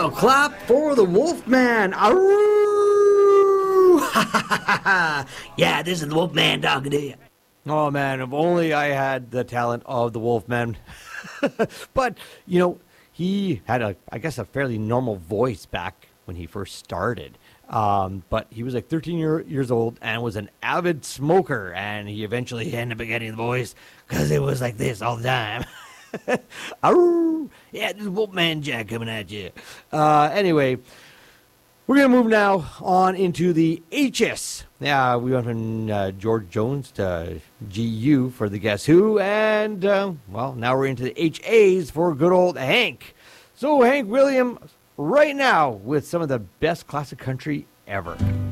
Now clap for the Wolfman. Arroo! Yeah, this is the Wolfman talking to you. Oh, man, if only I had the talent of the Wolfman. But, he had, I guess, a fairly normal voice back when he first started. But he was like 13 years old and was an avid smoker. And he eventually ended up getting the voice because it was like this all the time. Arroo! Yeah, this is Wolfman Jack coming at you. Anyway, we're going to move now on into the HS. Yeah, we went from George Jones to GU for the Guess Who. And, now we're into the HAs for good old Hank. So, Hank Williams, right now, with some of the best classic country ever.